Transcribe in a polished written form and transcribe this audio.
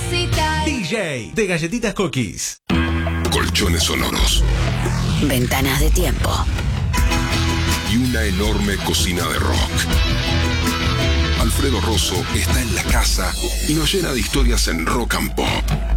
recital. DJ de Galletitas Cookies. Colchones sonoros. Ventanas de tiempo. Y una enorme cocina de rock. Alfredo Rosso está en la casa y nos llena de historias en rock and pop.